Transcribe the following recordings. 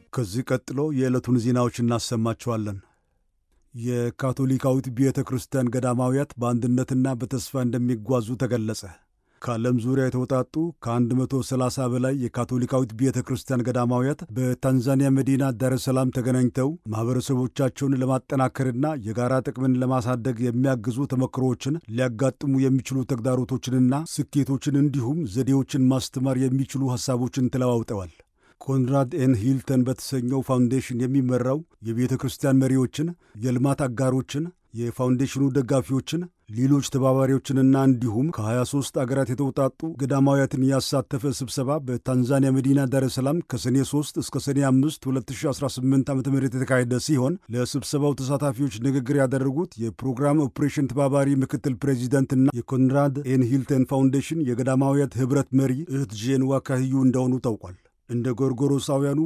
ከዚህ ቀጥሎ የዕለቱን ዜናዎች እናሰማችኋለን። የካቶሊካዊት ቤተ ክርስቲያን ገዳማውያት በአንድነትና በተስፋ እንደሚጓዙ ተገለጸ። ከዓለም ዙሪያ የተውጣጡ ከ130 በላይ የካቶሊካዊት ቤተ ክርስቲያን ገዳማውያት በታንዛኒያ መዲና ዳር ሰላም ተገናኝተው ማኅበረሰቦቻቸውን ለማጠናከርና የጋራ ጥቅምን ለማሳደግ የሚያግዙ ተሞክሮዎችን፣ ሊያጋጥሙ የሚችሉ ተግዳሮቶችንና ስኬቶችን እንዲሁም ዘዴዎችን ማስተማር የሚችሉ ሐሳቦችን ተለዋውጠዋል። ኮንራድ ኤን ሂልተን በተሰኘው ፋውንዴሽን የሚመራው የቤተ ክርስቲያን መሪዎችን፣ የልማት አጋሮችን፣ የፋውንዴሽኑ ደጋፊዎችን፣ ሌሎች ተባባሪዎችንና እንዲሁም ከ23 አገራት የተውጣጡ ገዳማውያትን ያሳተፈ ስብሰባ በታንዛኒያ መዲና ዳር ሰላም ከሰኔ 3 እስከ ሰኔ 5 2018 ዓ.ም የተካሄደ ሲሆን ለስብሰባው ተሳታፊዎች ንግግር ያደረጉት የፕሮግራም ኦፕሬሽን ተባባሪ ምክትል ፕሬዚደንትና የኮንራድ ኤን ሂልተን ፋውንዴሽን የገዳማውያት ኅብረት መሪ እህት ጄን ዋካህዩ እንደሆኑ ታውቋል። እንደ ጎርጎሮሳውያኑ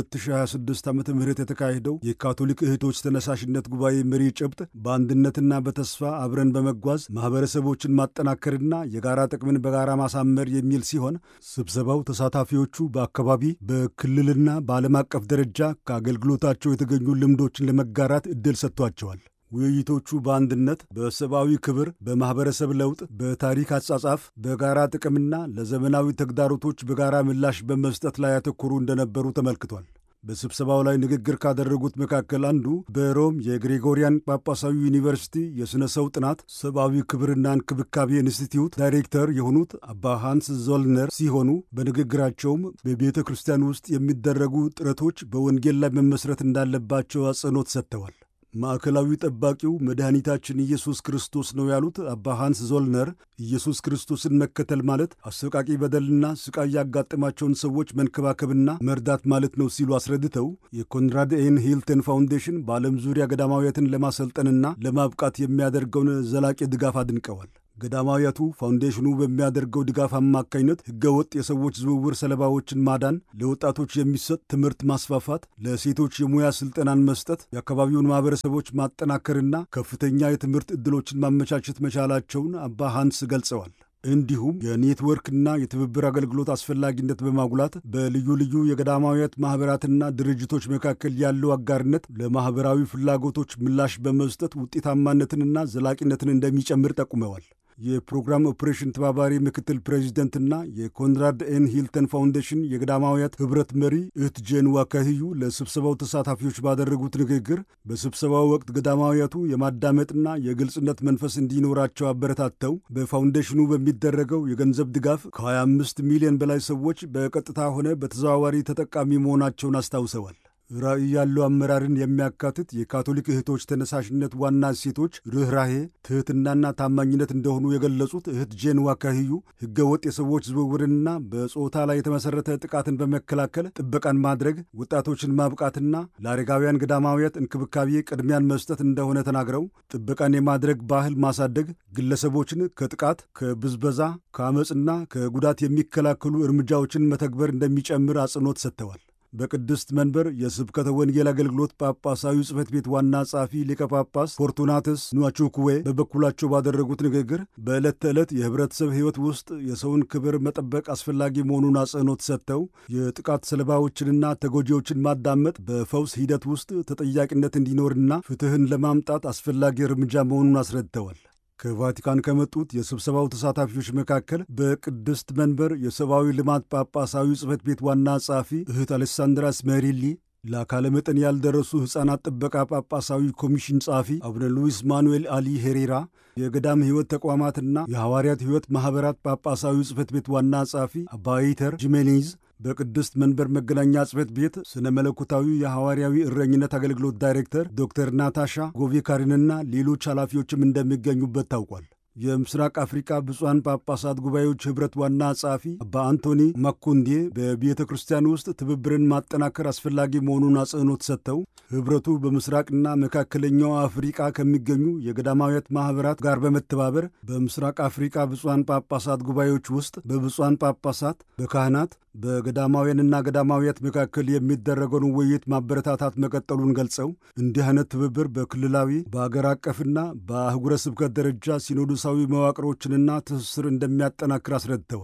በ2026 ዓ ም የተካሄደው የካቶሊክ እህቶች ተነሳሽነት ጉባኤ መሪ ጭብጥ በአንድነትና በተስፋ አብረን በመጓዝ ማኅበረሰቦችን ማጠናከርና የጋራ ጥቅምን በጋራ ማሳመር የሚል ሲሆን ስብሰባው ተሳታፊዎቹ በአካባቢ በክልልና በዓለም አቀፍ ደረጃ ከአገልግሎታቸው የተገኙ ልምዶችን ለመጋራት ዕድል ሰጥቷቸዋል። ውይይቶቹ በአንድነት፣ በሰብአዊ ክብር፣ በማኅበረሰብ ለውጥ፣ በታሪክ አጻጻፍ፣ በጋራ ጥቅምና ለዘመናዊ ተግዳሮቶች በጋራ ምላሽ በመስጠት ላይ ያተኮሩ እንደነበሩ ተመልክቷል። በስብሰባው ላይ ንግግር ካደረጉት መካከል አንዱ በሮም የግሪጎሪያን ጳጳሳዊ ዩኒቨርሲቲ የሥነ ሰው ጥናት ሰብአዊ ክብርና እንክብካቤ ኢንስቲትዩት ዳይሬክተር የሆኑት አባ ሃንስ ዞልነር ሲሆኑ በንግግራቸውም በቤተ ክርስቲያን ውስጥ የሚደረጉ ጥረቶች በወንጌል ላይ መመስረት እንዳለባቸው አጽንኦት ሰጥተዋል። ማዕከላዊ ጠባቂው መድኃኒታችን ኢየሱስ ክርስቶስ ነው ያሉት አባ ሃንስ ዞልነር ኢየሱስ ክርስቶስን መከተል ማለት አሰቃቂ በደልና ስቃይ ያጋጠማቸውን ሰዎች መንከባከብና መርዳት ማለት ነው ሲሉ አስረድተው የኮንራድ ኤን ሂልተን ፋውንዴሽን በዓለም ዙሪያ ገዳማውያትን ለማሰልጠንና ለማብቃት የሚያደርገውን ዘላቂ ድጋፍ አድንቀዋል። ገዳማውያቱ ፋውንዴሽኑ በሚያደርገው ድጋፍ አማካኝነት ሕገወጥ የሰዎች ዝውውር ሰለባዎችን ማዳን፣ ለወጣቶች የሚሰጥ ትምህርት ማስፋፋት፣ ለሴቶች የሙያ ሥልጠናን መስጠት፣ የአካባቢውን ማኅበረሰቦች ማጠናከርና ከፍተኛ የትምህርት ዕድሎችን ማመቻቸት መቻላቸውን አባ ሃንስ ገልጸዋል። እንዲሁም የኔትወርክና የትብብር አገልግሎት አስፈላጊነት በማጉላት በልዩ ልዩ የገዳማውያት ማኅበራትና ድርጅቶች መካከል ያለው አጋርነት ለማኅበራዊ ፍላጎቶች ምላሽ በመስጠት ውጤታማነትንና ዘላቂነትን እንደሚጨምር ጠቁመዋል። የፕሮግራም ኦፕሬሽን ተባባሪ ምክትል ፕሬዚደንትና የኮንራድ ኤን ሂልተን ፋውንዴሽን የገዳማውያት ኅብረት መሪ እህት ጄን ዋካህዩ ለስብሰባው ተሳታፊዎች ባደረጉት ንግግር በስብሰባው ወቅት ገዳማውያቱ የማዳመጥና የግልጽነት መንፈስ እንዲኖራቸው አበረታተው በፋውንዴሽኑ በሚደረገው የገንዘብ ድጋፍ ከ25 ሚሊዮን በላይ ሰዎች በቀጥታ ሆነ በተዘዋዋሪ ተጠቃሚ መሆናቸውን አስታውሰዋል። ራዕይ ያለው አመራርን የሚያካትት የካቶሊክ እህቶች ተነሳሽነት ዋና እሴቶች ርኅራሄ፣ ትሕትናና ታማኝነት እንደሆኑ የገለጹት እህት ጄን ዋካህዩ ሕገወጥ የሰዎች ዝውውርንና በጾታ ላይ የተመሠረተ ጥቃትን በመከላከል ጥበቃን ማድረግ፣ ወጣቶችን ማብቃትና ለአረጋውያን ገዳማውያት እንክብካቤ ቅድሚያን መስጠት እንደሆነ ተናግረው ጥበቃን የማድረግ ባህል ማሳደግ ግለሰቦችን ከጥቃት፣ ከብዝበዛ፣ ከአመፅና ከጉዳት የሚከላከሉ እርምጃዎችን መተግበር እንደሚጨምር አጽንኦት ሰጥተዋል። በቅድስት መንበር የስብከተ ወንጌል አገልግሎት ጳጳሳዊ ጽሕፈት ቤት ዋና ጸሐፊ ሊቀ ጳጳስ ፎርቱናትስ ኑዋቹኩዌ በበኩላቸው ባደረጉት ንግግር በዕለት ተዕለት የኅብረተሰብ ሕይወት ውስጥ የሰውን ክብር መጠበቅ አስፈላጊ መሆኑን አጽንኦት ሰጥተው የጥቃት ሰለባዎችንና ተጎጂዎችን ማዳመጥ በፈውስ ሂደት ውስጥ ተጠያቂነት እንዲኖርና ፍትሕን ለማምጣት አስፈላጊ እርምጃ መሆኑን አስረድተዋል። ከቫቲካን ከመጡት የስብሰባው ተሳታፊዎች መካከል በቅድስት መንበር የሰብአዊ ልማት ጳጳሳዊ ጽሕፈት ቤት ዋና ጸሐፊ እህት አሌሳንድራ ስሜሪሊ፣ ለአካለ መጠን ያልደረሱ ሕፃናት ጥበቃ ጳጳሳዊ ኮሚሽን ጸሐፊ አቡነ ሉዊስ ማኑኤል አሊ ሄሬራ፣ የገዳም ሕይወት ተቋማትና የሐዋርያት ሕይወት ማኅበራት ጳጳሳዊ ጽሕፈት ቤት ዋና ጸሐፊ አባ ኢተር ጂሜኔዝ፣ በቅድስት መንበር መገናኛ ጽሕፈት ቤት ስነ መለኮታዊ የሐዋርያዊ እረኝነት አገልግሎት ዳይሬክተር ዶክተር ናታሻ ጎቬካሪንና ሌሎች ኃላፊዎችም እንደሚገኙበት ታውቋል። የምስራቅ አፍሪካ ብፁዓን ጳጳሳት ጉባኤዎች ኅብረት ዋና ጸሐፊ አባ አንቶኒ ማኮንዴ በቤተ ክርስቲያን ውስጥ ትብብርን ማጠናከር አስፈላጊ መሆኑን አጽንኦት ሰጥተው ኅብረቱ በምስራቅና መካከለኛው አፍሪካ ከሚገኙ የገዳማውያት ማኅበራት ጋር በመተባበር በምስራቅ አፍሪካ ብፁዓን ጳጳሳት ጉባኤዎች ውስጥ በብፁዓን ጳጳሳት፣ በካህናት፣ በገዳማውያንና ገዳማውያት መካከል የሚደረገውን ውይይት ማበረታታት መቀጠሉን ገልጸው እንዲህ አይነት ትብብር በክልላዊ በአገር አቀፍና በአህጉረ ስብከት ደረጃ ሲኖዶሳዊ መዋቅሮችንና ትስስር እንደሚያጠናክር አስረድተዋል።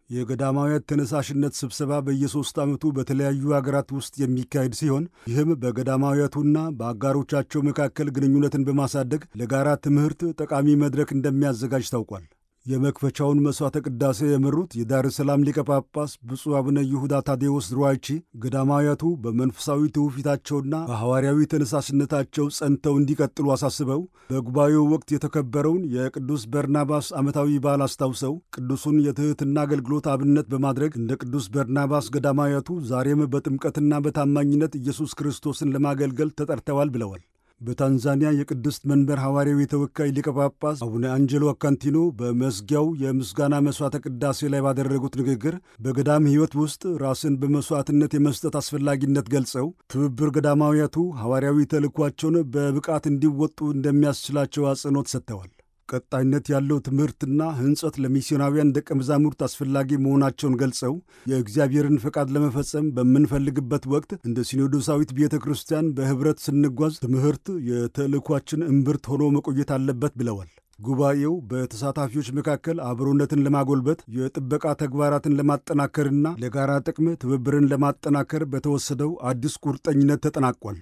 የገዳማውያት ተነሳሽነት ስብሰባ በየ3 ዓመቱ በተለያዩ አገራት ውስጥ የሚካሄድ ሲሆን ይህም በገዳማውያቱና በአጋሮቻቸው መካከል ግንኙነትን በማሳደግ ለጋራ ትምህርት ጠቃሚ መድረክ እንደሚያዘጋጅ ታውቋል። የመክፈቻውን መሥዋዕተ ቅዳሴ የመሩት የዳር ሰላም ሊቀ ጳጳስ ብፁዕ አቡነ ይሁዳ ታዴዎስ ድሩዋይቺ ገዳማውያቱ በመንፈሳዊ ትውፊታቸውና በሐዋርያዊ ተነሳሽነታቸው ጸንተው እንዲቀጥሉ አሳስበው በጉባኤው ወቅት የተከበረውን የቅዱስ በርናባስ ዓመታዊ በዓል አስታውሰው ቅዱሱን የትሕትና አገልግሎት አብነት በማድረግ እንደ ቅዱስ በርናባስ ገዳማውያቱ ዛሬም በጥምቀትና በታማኝነት ኢየሱስ ክርስቶስን ለማገልገል ተጠርተዋል ብለዋል። በታንዛኒያ የቅድስት መንበር ሐዋርያዊ ተወካይ ሊቀ ጳጳስ አቡነ አንጀሎ አካንቲኖ በመዝጊያው የምስጋና መሥዋዕተ ቅዳሴ ላይ ባደረጉት ንግግር በገዳም ሕይወት ውስጥ ራስን በመሥዋዕትነት የመስጠት አስፈላጊነት ገልጸው ትብብር ገዳማውያቱ ሐዋርያዊ ተልእኳቸውን በብቃት እንዲወጡ እንደሚያስችላቸው አጽንኦት ሰጥተዋል። ቀጣይነት ያለው ትምህርትና ሕንጸት ለሚስዮናውያን ደቀ መዛሙርት አስፈላጊ መሆናቸውን ገልጸው የእግዚአብሔርን ፈቃድ ለመፈጸም በምንፈልግበት ወቅት እንደ ሲኖዶሳዊት ቤተ ክርስቲያን በኅብረት ስንጓዝ ትምህርት የተልእኳችን እምብርት ሆኖ መቆየት አለበት ብለዋል። ጉባኤው በተሳታፊዎች መካከል አብሮነትን ለማጎልበት የጥበቃ ተግባራትን ለማጠናከርና ለጋራ ጥቅም ትብብርን ለማጠናከር በተወሰደው አዲስ ቁርጠኝነት ተጠናቋል።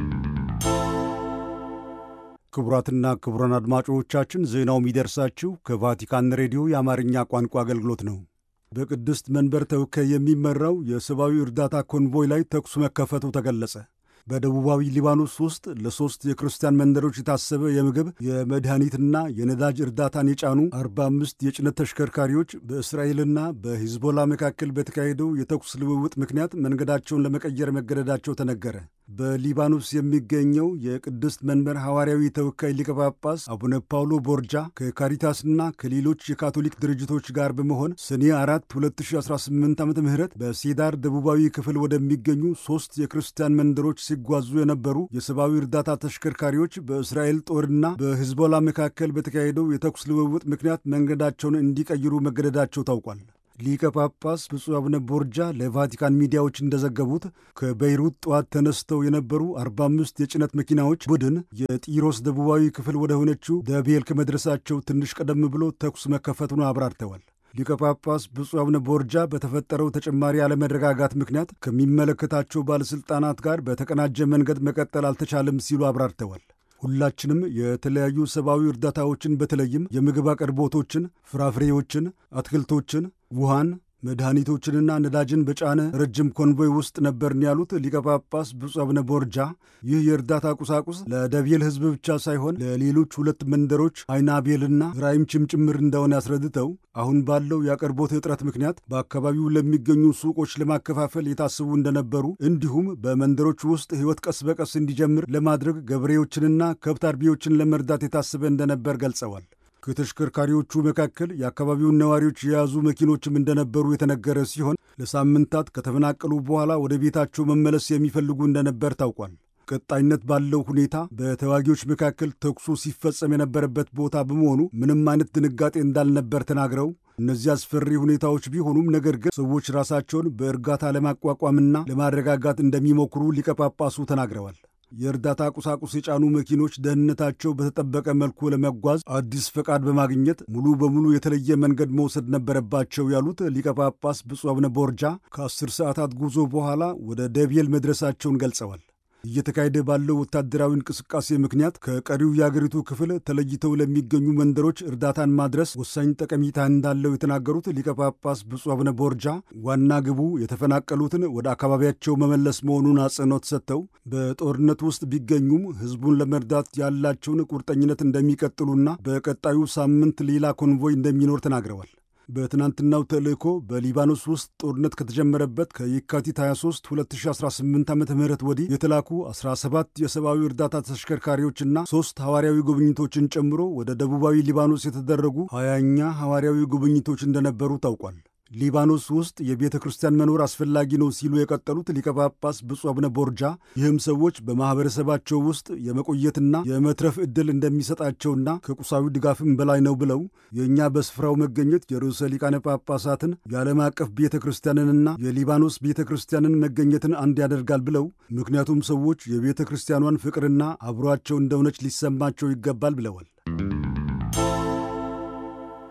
ክቡራትና ክቡራን አድማጮቻችን ዜናው የሚደርሳችሁ ከቫቲካን ሬዲዮ የአማርኛ ቋንቋ አገልግሎት ነው። በቅድስት መንበር ተወካይ የሚመራው የሰብአዊ እርዳታ ኮንቮይ ላይ ተኩስ መከፈቱ ተገለጸ። በደቡባዊ ሊባኖስ ውስጥ ለ3 የክርስቲያን መንደሮች የታሰበ የምግብ የመድኃኒትና የነዳጅ እርዳታን የጫኑ 45 የጭነት ተሽከርካሪዎች በእስራኤልና በሂዝቦላ መካከል በተካሄደው የተኩስ ልውውጥ ምክንያት መንገዳቸውን ለመቀየር መገደዳቸው ተነገረ። በሊባኖስ የሚገኘው የቅድስት መንበር ሐዋርያዊ ተወካይ ሊቀ ጳጳስ አቡነ ፓውሎ ቦርጃ ከካሪታስና ከሌሎች የካቶሊክ ድርጅቶች ጋር በመሆን ሰኔ 4 2018 ዓ ም በሴዳር ደቡባዊ ክፍል ወደሚገኙ 3 የክርስቲያን መንደሮች ሲጓዙ የነበሩ የሰብአዊ እርዳታ ተሽከርካሪዎች በእስራኤል ጦርና በሂዝቦላ መካከል በተካሄደው የተኩስ ልውውጥ ምክንያት መንገዳቸውን እንዲቀይሩ መገደዳቸው ታውቋል። ሊቀ ጳጳስ ብፁዕ አቡነ ቦርጃ ለቫቲካን ሚዲያዎች እንደዘገቡት ከቤይሩት ጠዋት ተነስተው የነበሩ 45 የጭነት መኪናዎች ቡድን የጢሮስ ደቡባዊ ክፍል ወደ ሆነችው ደቤል ከመድረሳቸው ትንሽ ቀደም ብሎ ተኩስ መከፈቱን አብራርተዋል። ሊቀ ጳጳስ ብፁዕ አቡነ ቦርጃ በተፈጠረው ተጨማሪ አለመረጋጋት ምክንያት ከሚመለከታቸው ባለሥልጣናት ጋር በተቀናጀ መንገድ መቀጠል አልተቻለም ሲሉ አብራርተዋል። ሁላችንም የተለያዩ ሰብአዊ እርዳታዎችን በተለይም የምግብ አቅርቦቶችን፣ ፍራፍሬዎችን፣ አትክልቶችን፣ ውሃን፣ መድኃኒቶችንና ነዳጅን በጫነ ረጅም ኮንቮይ ውስጥ ነበርን ያሉት ሊቀ ጳጳስ ብፁዕ አቡነ ቦርጃ ይህ የእርዳታ ቁሳቁስ ለደቤል ሕዝብ ብቻ ሳይሆን ለሌሎች 2 መንደሮች አይናቤልና ራይምችም ጭምር እንደሆነ ያስረድተው አሁን ባለው የአቅርቦት እጥረት ምክንያት በአካባቢው ለሚገኙ ሱቆች ለማከፋፈል የታሰቡ እንደነበሩ እንዲሁም በመንደሮች ውስጥ ሕይወት ቀስ በቀስ እንዲጀምር ለማድረግ ገበሬዎችንና ከብት አርቢዎችን ለመርዳት የታሰበ እንደነበር ገልጸዋል። ከተሽከርካሪዎቹ መካከል የአካባቢውን ነዋሪዎች የያዙ መኪኖችም እንደነበሩ የተነገረ ሲሆን ለሳምንታት ከተፈናቀሉ በኋላ ወደ ቤታቸው መመለስ የሚፈልጉ እንደነበር ታውቋል። ቀጣይነት ባለው ሁኔታ በተዋጊዎች መካከል ተኩሱ ሲፈጸም የነበረበት ቦታ በመሆኑ ምንም አይነት ድንጋጤ እንዳልነበር ተናግረው እነዚህ አስፈሪ ሁኔታዎች ቢሆኑም ነገር ግን ሰዎች ራሳቸውን በእርጋታ ለማቋቋምና ለማረጋጋት እንደሚሞክሩ ሊቀ ጳጳሱ ተናግረዋል። የእርዳታ ቁሳቁስ የጫኑ መኪኖች ደህንነታቸው በተጠበቀ መልኩ ለመጓዝ አዲስ ፈቃድ በማግኘት ሙሉ በሙሉ የተለየ መንገድ መውሰድ ነበረባቸው ያሉት ሊቀ ጳጳስ ብፁዕ አቡነ ቦርጃ ከ10 ሰዓታት ጉዞ በኋላ ወደ ደቤል መድረሳቸውን ገልጸዋል። እየተካሄደ ባለው ወታደራዊ እንቅስቃሴ ምክንያት ከቀሪው የአገሪቱ ክፍል ተለይተው ለሚገኙ መንደሮች እርዳታን ማድረስ ወሳኝ ጠቀሜታ እንዳለው የተናገሩት ሊቀ ጳጳስ ብፁዕ አቡነ ቦርጃ ዋና ግቡ የተፈናቀሉትን ወደ አካባቢያቸው መመለስ መሆኑን አጽንኦት ሰጥተው በጦርነት ውስጥ ቢገኙም ሕዝቡን ለመርዳት ያላቸውን ቁርጠኝነት እንደሚቀጥሉና በቀጣዩ ሳምንት ሌላ ኮንቮይ እንደሚኖር ተናግረዋል። በትናንትናው ተልእኮ በሊባኖስ ውስጥ ጦርነት ከተጀመረበት ከየካቲት 23 2018 ዓ.ም ወዲህ የተላኩ 17 የሰብአዊ እርዳታ ተሽከርካሪዎችና 3 ሐዋርያዊ ጉብኝቶችን ጨምሮ ወደ ደቡባዊ ሊባኖስ የተደረጉ 20ኛ ሐዋርያዊ ጉብኝቶች እንደነበሩ ታውቋል። ሊባኖስ ውስጥ የቤተ ክርስቲያን መኖር አስፈላጊ ነው ሲሉ የቀጠሉት ሊቀ ጳጳስ ብፁዕ አቡነ ቦርጃ ይህም ሰዎች በማኅበረሰባቸው ውስጥ የመቆየትና የመትረፍ ዕድል እንደሚሰጣቸውና ከቁሳዊ ድጋፍም በላይ ነው ብለው የእኛ በስፍራው መገኘት የርዕሰ ሊቃነ ጳጳሳትን የዓለም አቀፍ ቤተ ክርስቲያንንና የሊባኖስ ቤተ ክርስቲያንን መገኘትን አንድ ያደርጋል ብለው ምክንያቱም ሰዎች የቤተ ክርስቲያኗን ፍቅርና አብሯቸው እንደሆነች ሊሰማቸው ይገባል ብለዋል።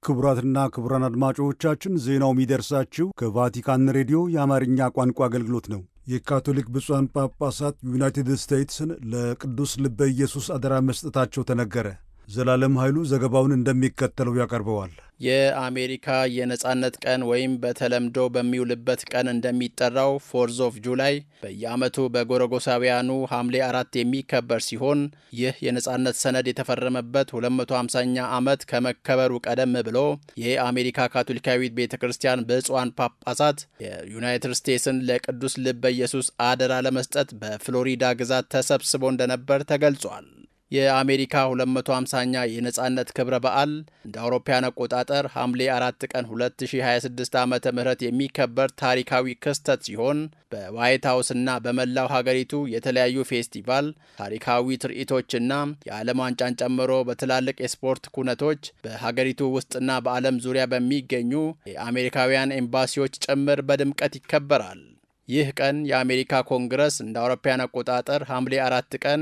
ክቡራትና ክቡራን አድማጮቻችን ዜናው የሚደርሳችሁ ከቫቲካን ሬዲዮ የአማርኛ ቋንቋ አገልግሎት ነው። የካቶሊክ ብፁዓን ጳጳሳት ዩናይትድ ስቴትስን ለቅዱስ ልበ ኢየሱስ አደራ መስጠታቸው ተነገረ። ዘላለም ኃይሉ ዘገባውን እንደሚከተለው ያቀርበዋል። የአሜሪካ የነጻነት ቀን ወይም በተለምዶ በሚውልበት ቀን እንደሚጠራው ፎርዝ ኦፍ ጁላይ በየዓመቱ በጎረጎሳውያኑ ሐምሌ 4 የሚከበር ሲሆን ይህ የነጻነት ሰነድ የተፈረመበት 250ኛ ዓመት ከመከበሩ ቀደም ብሎ የአሜሪካ ካቶሊካዊት ቤተክርስቲያን ብፁዓን ጳጳሳት የዩናይትድ ስቴትስን ለቅዱስ ልበ ኢየሱስ አደራ ለመስጠት በፍሎሪዳ ግዛት ተሰብስቦ እንደነበር ተገልጿል። የአሜሪካ 250ኛ የነጻነት ክብረ በዓል እንደ አውሮፓውያን አቆጣጠር ሐምሌ 4 ቀን 2026 ዓመተ ምህረት የሚከበር ታሪካዊ ክስተት ሲሆን በዋይት ሃውስና በመላው ሀገሪቱ የተለያዩ ፌስቲቫል፣ ታሪካዊ ትርኢቶችና የዓለም ዋንጫን ጨምሮ በትላልቅ የስፖርት ኩነቶች በሀገሪቱ ውስጥና በዓለም ዙሪያ በሚገኙ የአሜሪካውያን ኤምባሲዎች ጭምር በድምቀት ይከበራል። ይህ ቀን የአሜሪካ ኮንግረስ እንደ አውሮፓውያን አቆጣጠር ሐምሌ 4 ቀን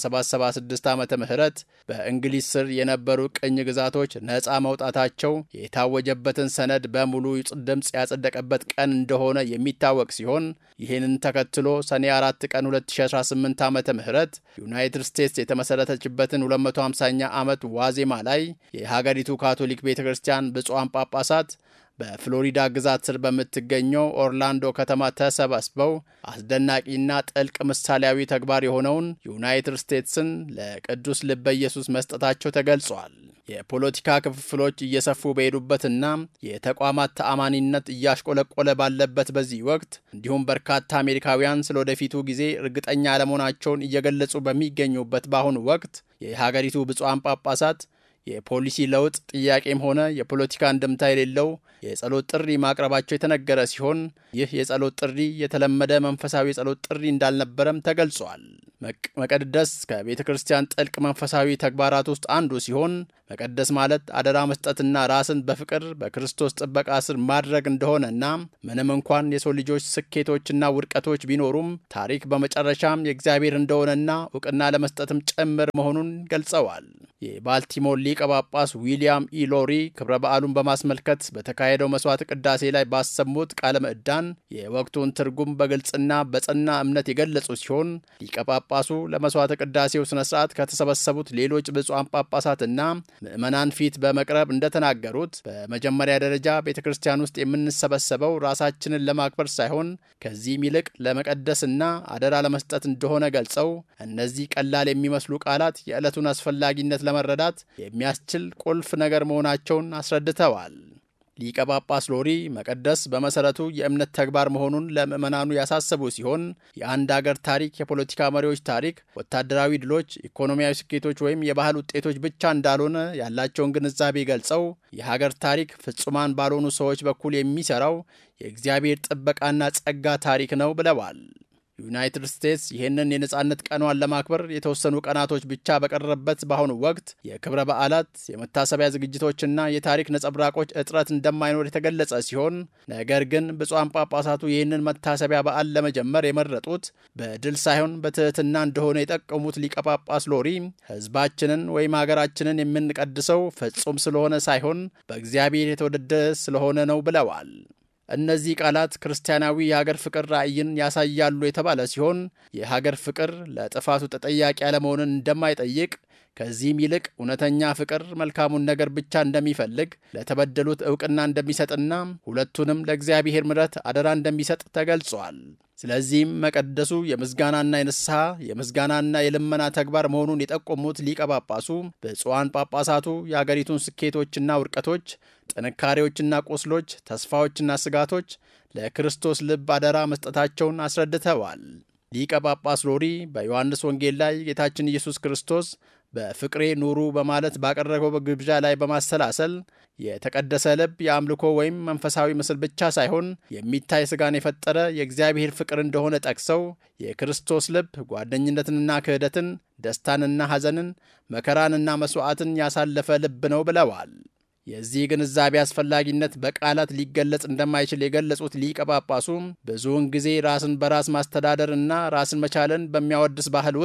1776 ዓመተ ምህረት በእንግሊዝ ስር የነበሩ ቅኝ ግዛቶች ነፃ መውጣታቸው የታወጀበትን ሰነድ በሙሉ ድምጽ ያጸደቀበት ቀን እንደሆነ የሚታወቅ ሲሆን ይህንን ተከትሎ ሰኔ 4 ቀን 2018 ዓመተ ምህረት ዩናይትድ ስቴትስ የተመሰረተችበትን 250ኛ ዓመት ዋዜማ ላይ የሀገሪቱ ካቶሊክ ቤተክርስቲያን ብፁዓን ጳጳሳት በፍሎሪዳ ግዛት ስር በምትገኘው ኦርላንዶ ከተማ ተሰባስበው አስደናቂና ጥልቅ ምሳሌያዊ ተግባር የሆነውን ዩናይትድ ስቴትስን ለቅዱስ ልበ ኢየሱስ መስጠታቸው ተገልጿል። የፖለቲካ ክፍፍሎች እየሰፉ በሄዱበትና የተቋማት ተአማኒነት እያሽቆለቆለ ባለበት በዚህ ወቅት እንዲሁም በርካታ አሜሪካውያን ስለወደፊቱ ጊዜ እርግጠኛ አለመሆናቸውን እየገለጹ በሚገኙበት በአሁኑ ወቅት የሀገሪቱ ብፁዓን ጳጳሳት የፖሊሲ ለውጥ ጥያቄም ሆነ የፖለቲካ እንድምታ የሌለው የጸሎት ጥሪ ማቅረባቸው የተነገረ ሲሆን ይህ የጸሎት ጥሪ የተለመደ መንፈሳዊ የጸሎት ጥሪ እንዳልነበረም ተገልጿል። መቀደስ ከቤተ ክርስቲያን ጥልቅ መንፈሳዊ ተግባራት ውስጥ አንዱ ሲሆን መቀደስ ማለት አደራ መስጠትና ራስን በፍቅር በክርስቶስ ጥበቃ ስር ማድረግ እንደሆነና ምንም እንኳን የሰው ልጆች ስኬቶችና ውድቀቶች ቢኖሩም ታሪክ በመጨረሻም የእግዚአብሔር እንደሆነና እውቅና ለመስጠትም ጭምር መሆኑን ገልጸዋል። የባልቲሞር ሊቀ ጳጳስ ዊሊያም ኢ ሎሪ ክብረ በዓሉን በማስመልከት በተካሄደው መስዋዕት ቅዳሴ ላይ ባሰሙት ቃለ ምዕዳን የወቅቱን ትርጉም በግልጽና በጸና እምነት የገለጹ ሲሆን ሊቀ ጳጳሱ ለመስዋዕት ቅዳሴው ስነ ስርዓት ከተሰበሰቡት ሌሎች ብፁዓን ጳጳሳትና ምዕመናን ፊት በመቅረብ እንደተናገሩት በመጀመሪያ ደረጃ ቤተክርስቲያን ውስጥ የምንሰበሰበው ራሳችንን ለማክበር ሳይሆን ከዚህም ይልቅ ለመቀደስና አደራ ለመስጠት እንደሆነ ገልጸው እነዚህ ቀላል የሚመስሉ ቃላት የዕለቱን አስፈላጊነት ለመረዳት የሚያስችል ቁልፍ ነገር መሆናቸውን አስረድተዋል። ሊቀ ጳጳስ ሎሪ መቀደስ በመሰረቱ የእምነት ተግባር መሆኑን ለምዕመናኑ ያሳሰቡ ሲሆን የአንድ ሀገር ታሪክ፣ የፖለቲካ መሪዎች ታሪክ፣ ወታደራዊ ድሎች፣ ኢኮኖሚያዊ ስኬቶች ወይም የባህል ውጤቶች ብቻ እንዳልሆነ ያላቸውን ግንዛቤ ገልጸው የሀገር ታሪክ ፍጹማን ባልሆኑ ሰዎች በኩል የሚሰራው የእግዚአብሔር ጥበቃና ጸጋ ታሪክ ነው ብለዋል። ዩናይትድ ስቴትስ ይህንን የነጻነት ቀኗን ለማክበር የተወሰኑ ቀናቶች ብቻ በቀረበት በአሁኑ ወቅት የክብረ በዓላት፣ የመታሰቢያ ዝግጅቶችና የታሪክ ነጸብራቆች እጥረት እንደማይኖር የተገለጸ ሲሆን ነገር ግን ብፁዓን ጳጳሳቱ ይህንን መታሰቢያ በዓል ለመጀመር የመረጡት በድል ሳይሆን በትህትና እንደሆነ የጠቀሙት ሊቀ ጳጳስ ሎሪ ሕዝባችንን ወይም ሀገራችንን የምንቀድሰው ፍጹም ስለሆነ ሳይሆን በእግዚአብሔር የተወደደ ስለሆነ ነው ብለዋል። እነዚህ ቃላት ክርስቲያናዊ የሀገር ፍቅር ራዕይን ያሳያሉ የተባለ ሲሆን የሀገር ፍቅር ለጥፋቱ ተጠያቂ ያለመሆንን እንደማይጠይቅ ከዚህም ይልቅ እውነተኛ ፍቅር መልካሙን ነገር ብቻ እንደሚፈልግ ለተበደሉት ዕውቅና እንደሚሰጥና ሁለቱንም ለእግዚአብሔር ምሕረት አደራ እንደሚሰጥ ተገልጿል። ስለዚህም መቀደሱ የምስጋናና የንስሐ የምስጋናና የልመና ተግባር መሆኑን የጠቆሙት ሊቀ ጳጳሱ ብፁዓን ጳጳሳቱ የአገሪቱን ስኬቶችና ውድቀቶች፣ ጥንካሬዎችና ቁስሎች፣ ተስፋዎችና ስጋቶች ለክርስቶስ ልብ አደራ መስጠታቸውን አስረድተዋል። ሊቀ ጳጳስ ሎሪ በዮሐንስ ወንጌል ላይ ጌታችን ኢየሱስ ክርስቶስ በፍቅሬ ኑሩ በማለት ባቀረበው ግብዣ ላይ በማሰላሰል የተቀደሰ ልብ የአምልኮ ወይም መንፈሳዊ ምስል ብቻ ሳይሆን የሚታይ ስጋን የፈጠረ የእግዚአብሔር ፍቅር እንደሆነ ጠቅሰው የክርስቶስ ልብ ጓደኝነትንና ክህደትን፣ ደስታንና ሐዘንን፣ መከራንና መስዋዕትን ያሳለፈ ልብ ነው ብለዋል። የዚህ ግንዛቤ አስፈላጊነት በቃላት ሊገለጽ እንደማይችል የገለጹት ሊቀ ጳጳሱ ብዙውን ጊዜ ራስን በራስ ማስተዳደር እና ራስን መቻልን በሚያወድስ ባህል ውስጥ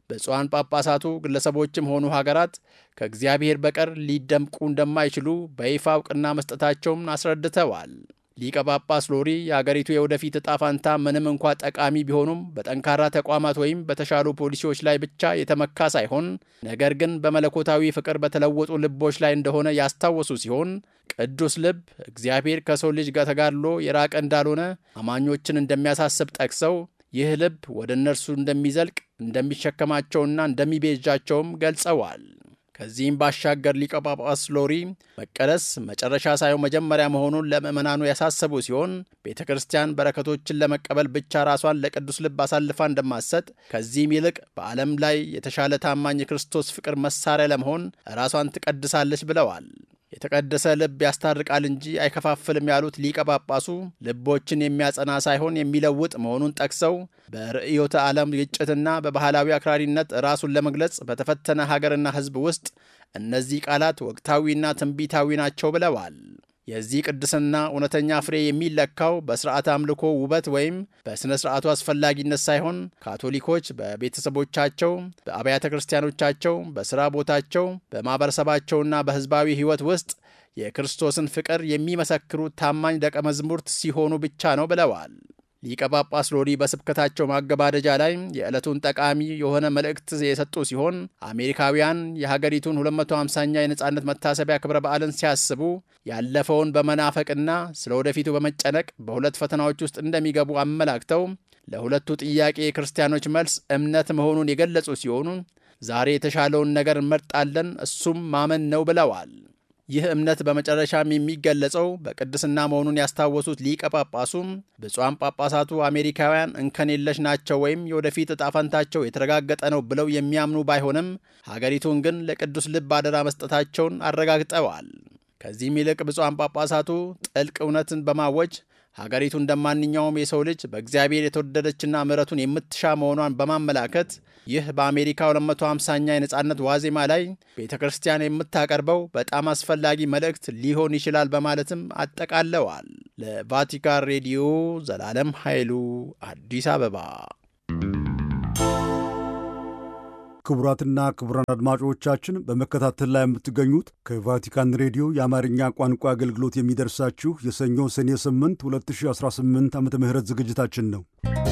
ብፁዓን ጳጳሳቱ ግለሰቦችም ሆኑ ሀገራት ከእግዚአብሔር በቀር ሊደምቁ እንደማይችሉ በይፋ እውቅና መስጠታቸውን አስረድተዋል። ሊቀ ጳጳስ ሎሪ የአገሪቱ የወደፊት ዕጣ ፋንታ ምንም እንኳ ጠቃሚ ቢሆኑም በጠንካራ ተቋማት ወይም በተሻሉ ፖሊሲዎች ላይ ብቻ የተመካ ሳይሆን ነገር ግን በመለኮታዊ ፍቅር በተለወጡ ልቦች ላይ እንደሆነ ያስታወሱ ሲሆን ቅዱስ ልብ እግዚአብሔር ከሰው ልጅ ተጋድሎ የራቀ እንዳልሆነ አማኞችን እንደሚያሳስብ ጠቅሰው ይህ ልብ ወደ እነርሱ እንደሚዘልቅ እንደሚሸከማቸውና እንደሚቤዣቸውም ገልጸዋል። ከዚህም ባሻገር ሊቀ ጳጳስ ሎሪ መቀደስ መጨረሻ ሳይሆን መጀመሪያ መሆኑን ለምእመናኑ ያሳሰቡ ሲሆን ቤተ ክርስቲያን በረከቶችን ለመቀበል ብቻ ራሷን ለቅዱስ ልብ አሳልፋ እንደማትሰጥ፣ ከዚህም ይልቅ በዓለም ላይ የተሻለ ታማኝ የክርስቶስ ፍቅር መሳሪያ ለመሆን ራሷን ትቀድሳለች ብለዋል። የተቀደሰ ልብ ያስታርቃል እንጂ አይከፋፍልም ያሉት ሊቀ ጳጳሱ ልቦችን የሚያጸና ሳይሆን የሚለውጥ መሆኑን ጠቅሰው በርዕዮተ ዓለም ግጭትና በባህላዊ አክራሪነት ራሱን ለመግለጽ በተፈተነ ሀገርና ሕዝብ ውስጥ እነዚህ ቃላት ወቅታዊና ትንቢታዊ ናቸው ብለዋል። የዚህ ቅድስና እውነተኛ ፍሬ የሚለካው በሥርዓተ አምልኮ ውበት ወይም በሥነ ሥርዓቱ አስፈላጊነት ሳይሆን ካቶሊኮች በቤተሰቦቻቸው፣ በአብያተ ክርስቲያኖቻቸው፣ በሥራ ቦታቸው፣ በማኅበረሰባቸውና በሕዝባዊ ሕይወት ውስጥ የክርስቶስን ፍቅር የሚመሰክሩ ታማኝ ደቀ መዝሙርት ሲሆኑ ብቻ ነው ብለዋል። ሊቀ ጳጳስ ሎሪ በስብከታቸው ማገባደጃ ላይ የዕለቱን ጠቃሚ የሆነ መልእክት የሰጡ ሲሆን አሜሪካውያን የሀገሪቱን 250ኛ የነጻነት መታሰቢያ ክብረ በዓልን ሲያስቡ ያለፈውን በመናፈቅና ስለ ወደፊቱ በመጨነቅ በሁለት ፈተናዎች ውስጥ እንደሚገቡ አመላክተው ለሁለቱ ጥያቄ የክርስቲያኖች መልስ እምነት መሆኑን የገለጹ ሲሆኑ ዛሬ የተሻለውን ነገር እንመርጣለን፣ እሱም ማመን ነው ብለዋል። ይህ እምነት በመጨረሻም የሚገለጸው በቅድስና መሆኑን ያስታወሱት ሊቀ ጳጳሱም ብፁዓን ጳጳሳቱ አሜሪካውያን እንከን የለሽ ናቸው ወይም የወደፊት ዕጣ ፈንታቸው የተረጋገጠ ነው ብለው የሚያምኑ ባይሆንም ሀገሪቱን ግን ለቅዱስ ልብ አደራ መስጠታቸውን አረጋግጠዋል። ከዚህም ይልቅ ብፁዓን ጳጳሳቱ ጥልቅ እውነትን በማወጅ ሀገሪቱ እንደማንኛውም የሰው ልጅ በእግዚአብሔር የተወደደችና ምሕረቱን የምትሻ መሆኗን በማመላከት ይህ በአሜሪካ 250ኛ የነጻነት ዋዜማ ላይ ቤተ ክርስቲያን የምታቀርበው በጣም አስፈላጊ መልእክት ሊሆን ይችላል በማለትም አጠቃለዋል። ለቫቲካን ሬዲዮ ዘላለም ኃይሉ አዲስ አበባ። ክቡራትና ክቡራን አድማጮቻችን በመከታተል ላይ የምትገኙት ከቫቲካን ሬዲዮ የአማርኛ ቋንቋ አገልግሎት የሚደርሳችሁ የሰኞ ሰኔ 8 2018 ዓመተ ምህረት ዝግጅታችን ነው።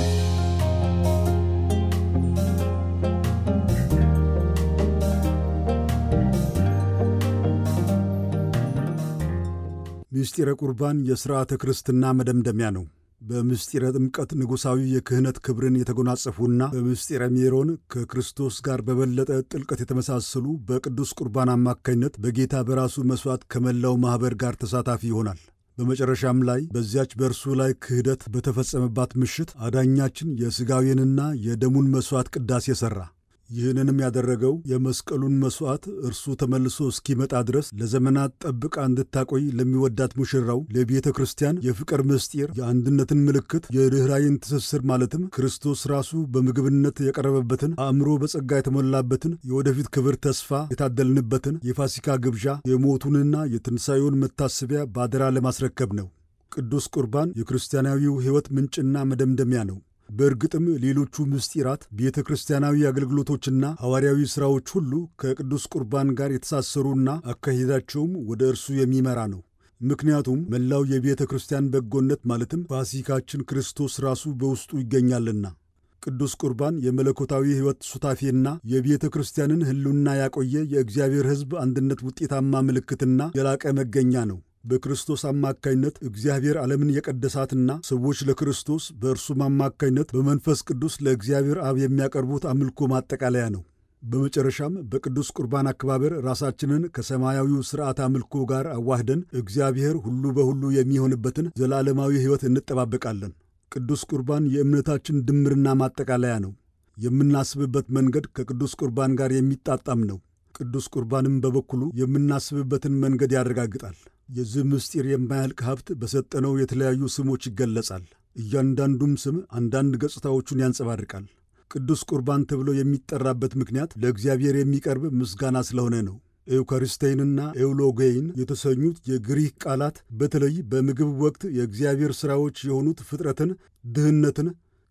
ምስጢረ ቁርባን የሥርዓተ ክርስትና መደምደሚያ ነው። በምስጢረ ጥምቀት ንጉሣዊ የክህነት ክብርን የተጎናጸፉና በምስጢረ ሜሮን ከክርስቶስ ጋር በበለጠ ጥልቀት የተመሳሰሉ በቅዱስ ቁርባን አማካይነት በጌታ በራሱ መሥዋዕት ከመላው ማኅበር ጋር ተሳታፊ ይሆናል። በመጨረሻም ላይ በዚያች በእርሱ ላይ ክህደት በተፈጸመባት ምሽት አዳኛችን የሥጋዌንና የደሙን መሥዋዕት ቅዳሴ ሠራ። ይህንንም ያደረገው የመስቀሉን መሥዋዕት እርሱ ተመልሶ እስኪመጣ ድረስ ለዘመናት ጠብቃ እንድታቆይ ለሚወዳት ሙሽራው ለቤተ ክርስቲያን የፍቅር ምስጢር፣ የአንድነትን ምልክት፣ የርኅራኄን ትስስር ማለትም ክርስቶስ ራሱ በምግብነት የቀረበበትን አእምሮ በጸጋ የተሞላበትን የወደፊት ክብር ተስፋ የታደልንበትን የፋሲካ ግብዣ የሞቱንና የትንሣኤውን መታሰቢያ ባደራ ለማስረከብ ነው። ቅዱስ ቁርባን የክርስቲያናዊው ሕይወት ምንጭና መደምደሚያ ነው። በእርግጥም ሌሎቹ ምስጢራት ቤተ ክርስቲያናዊ አገልግሎቶችና ሐዋርያዊ ሥራዎች ሁሉ ከቅዱስ ቁርባን ጋር የተሳሰሩና አካሄዳቸውም ወደ እርሱ የሚመራ ነው። ምክንያቱም መላው የቤተ ክርስቲያን በጎነት ማለትም ፋሲካችን ክርስቶስ ራሱ በውስጡ ይገኛልና። ቅዱስ ቁርባን የመለኮታዊ ሕይወት ሱታፌና የቤተ ክርስቲያንን ሕልውና ያቆየ የእግዚአብሔር ሕዝብ አንድነት ውጤታማ ምልክትና የላቀ መገኛ ነው። በክርስቶስ አማካይነት እግዚአብሔር ዓለምን የቀደሳትና ሰዎች ለክርስቶስ በእርሱም አማካይነት በመንፈስ ቅዱስ ለእግዚአብሔር አብ የሚያቀርቡት አምልኮ ማጠቃለያ ነው። በመጨረሻም በቅዱስ ቁርባን አከባበር ራሳችንን ከሰማያዊው ሥርዓት አምልኮ ጋር አዋህደን እግዚአብሔር ሁሉ በሁሉ የሚሆንበትን ዘላለማዊ ሕይወት እንጠባበቃለን። ቅዱስ ቁርባን የእምነታችን ድምርና ማጠቃለያ ነው። የምናስብበት መንገድ ከቅዱስ ቁርባን ጋር የሚጣጣም ነው። ቅዱስ ቁርባንም በበኩሉ የምናስብበትን መንገድ ያረጋግጣል። የዚህ ምስጢር የማያልቅ ሀብት በሰጠነው የተለያዩ ስሞች ይገለጻል። እያንዳንዱም ስም አንዳንድ ገጽታዎቹን ያንጸባርቃል። ቅዱስ ቁርባን ተብሎ የሚጠራበት ምክንያት ለእግዚአብሔር የሚቀርብ ምስጋና ስለሆነ ነው። ኤውካሪስቴይንና ኤውሎጌይን የተሰኙት የግሪክ ቃላት በተለይ በምግብ ወቅት የእግዚአብሔር ሥራዎች የሆኑት ፍጥረትን፣ ድህነትን፣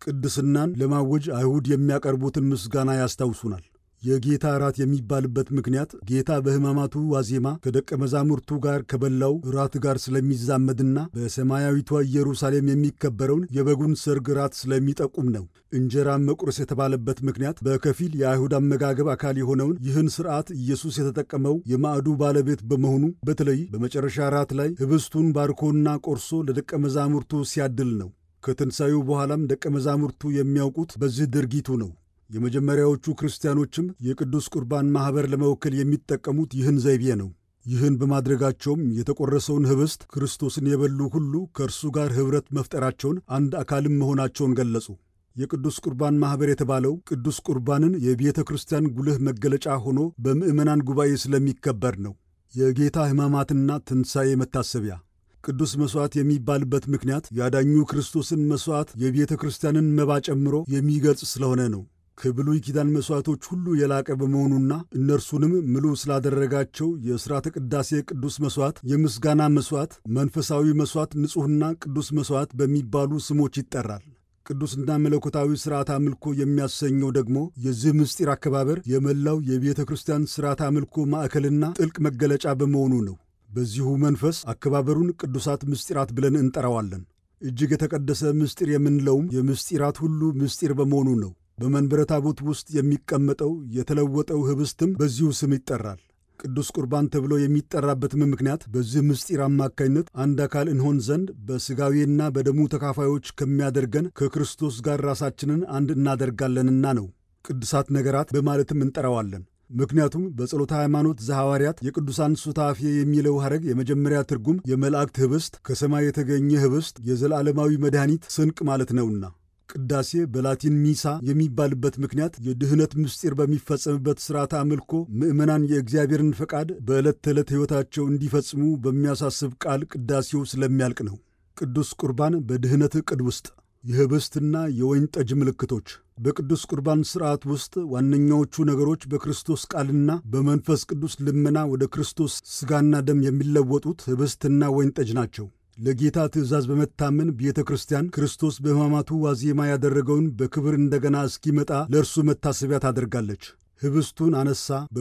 ቅድስናን ለማወጅ አይሁድ የሚያቀርቡትን ምስጋና ያስታውሱናል። የጌታ እራት የሚባልበት ምክንያት ጌታ በሕማማቱ ዋዜማ ከደቀ መዛሙርቱ ጋር ከበላው እራት ጋር ስለሚዛመድና በሰማያዊቷ ኢየሩሳሌም የሚከበረውን የበጉን ሰርግ እራት ስለሚጠቁም ነው። እንጀራን መቁረስ የተባለበት ምክንያት በከፊል የአይሁድ አመጋገብ አካል የሆነውን ይህን ሥርዓት ኢየሱስ የተጠቀመው የማዕዱ ባለቤት በመሆኑ በተለይ በመጨረሻ እራት ላይ ኅብስቱን ባርኮና ቆርሶ ለደቀ መዛሙርቱ ሲያድል ነው። ከትንሣኤው በኋላም ደቀ መዛሙርቱ የሚያውቁት በዚህ ድርጊቱ ነው። የመጀመሪያዎቹ ክርስቲያኖችም የቅዱስ ቁርባን ማኅበር ለመወከል የሚጠቀሙት ይህን ዘይቤ ነው። ይህን በማድረጋቸውም የተቆረሰውን ኅብስት ክርስቶስን የበሉ ሁሉ ከእርሱ ጋር ኅብረት መፍጠራቸውን፣ አንድ አካልም መሆናቸውን ገለጹ። የቅዱስ ቁርባን ማኅበር የተባለው ቅዱስ ቁርባንን የቤተ ክርስቲያን ጉልህ መገለጫ ሆኖ በምዕመናን ጉባኤ ስለሚከበር ነው። የጌታ ሕማማትና ትንሣኤ መታሰቢያ ቅዱስ መሥዋዕት የሚባልበት ምክንያት ያዳኙ ክርስቶስን መሥዋዕት የቤተ ክርስቲያንን መባ ጨምሮ የሚገልጽ ስለሆነ ነው። ከብሉይ ኪዳን መሥዋዕቶች ሁሉ የላቀ በመሆኑና እነርሱንም ምሉ ስላደረጋቸው የሥርዓተ ቅዳሴ ቅዱስ መሥዋዕት፣ የምስጋና መሥዋዕት፣ መንፈሳዊ መሥዋዕት፣ ንጹሕና ቅዱስ መሥዋዕት በሚባሉ ስሞች ይጠራል። ቅዱስና መለኮታዊ ሥርዓት አምልኮ የሚያሰኘው ደግሞ የዚህ ምስጢር አከባበር የመላው የቤተ ክርስቲያን ሥርዓት አምልኮ ማዕከልና ጥልቅ መገለጫ በመሆኑ ነው። በዚሁ መንፈስ አከባበሩን ቅዱሳት ምስጢራት ብለን እንጠራዋለን። እጅግ የተቀደሰ ምስጢር የምንለውም የምስጢራት ሁሉ ምስጢር በመሆኑ ነው። በመንበረ ታቦት ውስጥ የሚቀመጠው የተለወጠው ኅብስትም በዚሁ ስም ይጠራል። ቅዱስ ቁርባን ተብሎ የሚጠራበትም ምክንያት በዚህ ምስጢር አማካኝነት አንድ አካል እንሆን ዘንድ በሥጋዌና በደሙ ተካፋዮች ከሚያደርገን ከክርስቶስ ጋር ራሳችንን አንድ እናደርጋለንና ነው። ቅዱሳት ነገራት በማለትም እንጠራዋለን። ምክንያቱም በጸሎተ ሃይማኖት ዘሐዋርያት የቅዱሳን ሱታፌ የሚለው ሐረግ የመጀመሪያ ትርጉም የመላእክት ኅብስት፣ ከሰማይ የተገኘ ኅብስት፣ የዘላለማዊ መድኃኒት ስንቅ ማለት ነውና። ቅዳሴ በላቲን ሚሳ የሚባልበት ምክንያት የድኅነት ምስጢር በሚፈጸምበት ሥርዓተ አምልኮ ምዕመናን የእግዚአብሔርን ፈቃድ በዕለት ተዕለት ሕይወታቸው እንዲፈጽሙ በሚያሳስብ ቃል ቅዳሴው ስለሚያልቅ ነው። ቅዱስ ቁርባን በድኅነት ዕቅድ ውስጥ የኅብስትና የወይን ጠጅ ምልክቶች። በቅዱስ ቁርባን ሥርዓት ውስጥ ዋነኛዎቹ ነገሮች በክርስቶስ ቃልና በመንፈስ ቅዱስ ልመና ወደ ክርስቶስ ሥጋና ደም የሚለወጡት ኅብስትና ወይን ጠጅ ናቸው። ለጌታ ትእዛዝ በመታመን ቤተ ክርስቲያን ክርስቶስ በሕማማቱ ዋዜማ ያደረገውን በክብር እንደገና እስኪመጣ ለእርሱ መታሰቢያ ታደርጋለች። ኅብስቱን አነሳ፣